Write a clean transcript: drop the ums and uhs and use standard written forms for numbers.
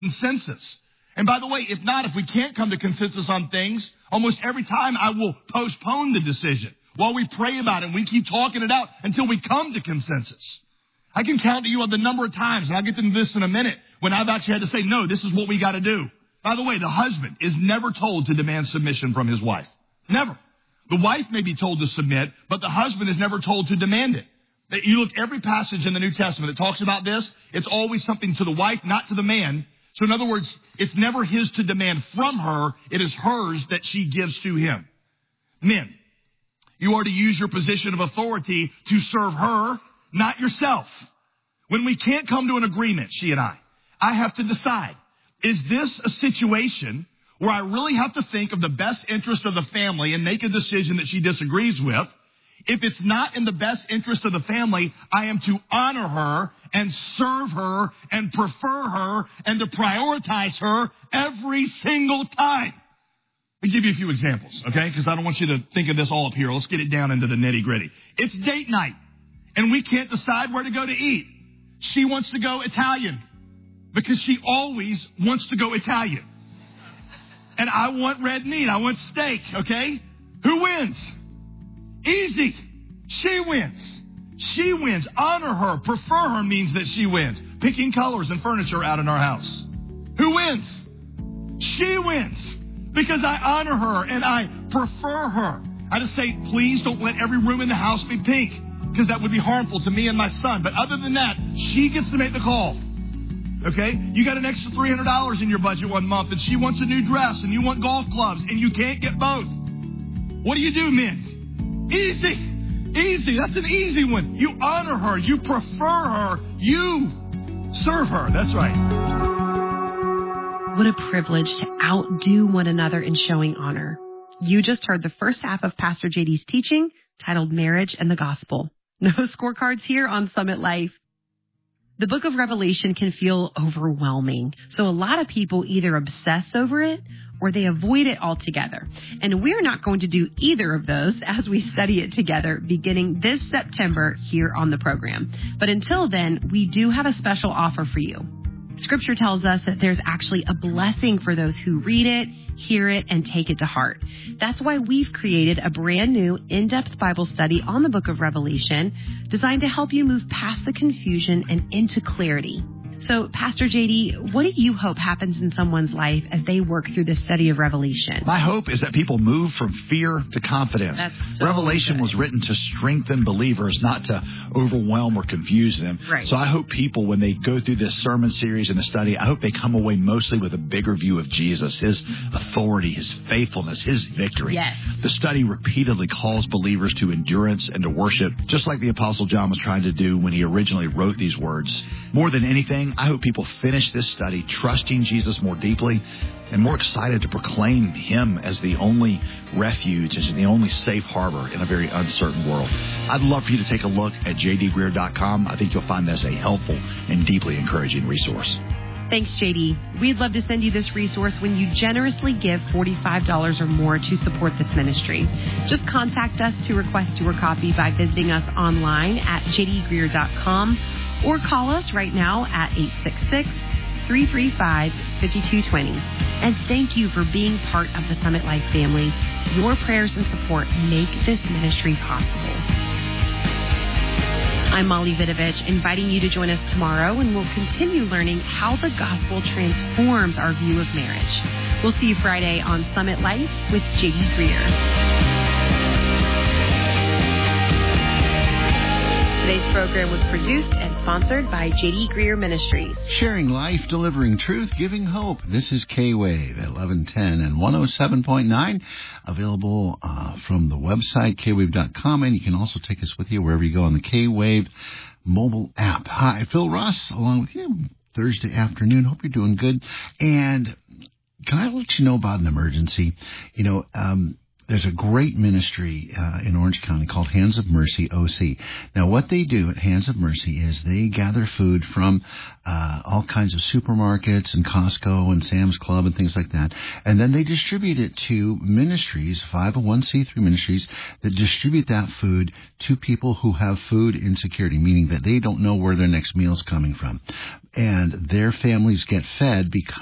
consensus. And by the way, if we can't come to consensus on things, almost every time I will postpone the decision while we pray about it and we keep talking it out until we come to consensus. I can count to you on the number of times, and I'll get into this in a minute, when I've actually had to say, no, this is what we got to do. By the way, the husband is never told to demand submission from his wife. Never. The wife may be told to submit, but the husband is never told to demand it. You look every passage in the New Testament that talks about this, it's always something to the wife, not to the man. So in other words, it's never his to demand from her. It is hers that she gives to him. Men, you are to use your position of authority to serve her, not yourself. When we can't come to an agreement, she and I have to decide, is this a situation where I really have to think of the best interest of the family and make a decision that she disagrees with? If it's not in the best interest of the family, I am to honor her and serve her and prefer her and to prioritize her every single time. Let me give you a few examples, okay? Because I don't want you to think of this all up here. Let's get it down into the nitty-gritty. It's date night, and we can't decide where to go to eat. She wants to go Italian because she always wants to go Italian. And I want red meat. I want steak, okay? Who wins? Easy. She wins. She wins. Honor her. Prefer her means that she wins. Picking colors and furniture out in our house. Who wins? She wins. Because I honor her and I prefer her. I just say, please don't let every room in the house be pink, because that would be harmful to me and my son. But other than that, she gets to make the call. Okay? You got an extra $300 in your budget one month, and she wants a new dress, and you want golf clubs, and you can't get both. What do you do, men? Easy. Easy. That's an easy one. You honor her. You prefer her. You serve her. That's right. What a privilege to outdo one another in showing honor. You just heard the first half of Pastor JD's teaching titled Marriage and the Gospel. No scorecards here on Summit Life. The book of Revelation can feel overwhelming. So a lot of people either obsess over it or they avoid it altogether. And we're not going to do either of those as we study it together beginning this September here on the program. But until then, we do have a special offer for you. Scripture tells us that there's actually a blessing for those who read it, hear it, and take it to heart. That's why we've created a brand new in-depth Bible study on the book of Revelation designed to help you move past the confusion and into clarity. So, Pastor JD, what do you hope happens in someone's life as they work through this study of Revelation? My hope is that people move from fear to confidence. That's so Revelation good. was written to strengthen believers, not to overwhelm or confuse them. Right. So I hope people, when they go through this sermon series and the study, I hope they come away mostly with a bigger view of Jesus, his authority, his faithfulness, his victory. Yes. The study repeatedly calls believers to endurance and to worship, just like the Apostle John was trying to do when he originally wrote these words. More than anything, I hope people finish this study trusting Jesus more deeply and more excited to proclaim him as the only refuge, as the only safe harbor in a very uncertain world. I'd love for you to take a look at jdgreer.com. I think you'll find this a helpful and deeply encouraging resource. Thanks, JD. We'd love to send you this resource when you generously give $45 or more to support this ministry. Just contact us to request your copy by visiting us online at jdgreer.com or call us right now at 866-335-5220. And thank you for being part of the Summit Life family. Your prayers and support make this ministry possible. I'm Molly Vidovich, inviting you to join us tomorrow, and we'll continue learning how the gospel transforms our view of marriage. We'll see you Friday on Summit Life with J.D. Greer. Today's program was produced and sponsored by J.D. Greer Ministries. Sharing life, delivering truth, giving hope. This is K-Wave at 1110 and 107.9. Available from the website, kwave.com, and you can also take us with you wherever you go on the K-Wave mobile app. Hi, Phil Ross, along with you. Thursday afternoon. Hope you're doing good. And can I let you know about an emergency? there's a great ministry in Orange County called Hands of Mercy OC. Now, what they do at Hands of Mercy is they gather food from all kinds of supermarkets and Costco and Sam's Club and things like that, and then they distribute it to ministries, 501c3 ministries, that distribute that food to people who have food insecurity, meaning that they don't know where their next meal is coming from. And their families get fed because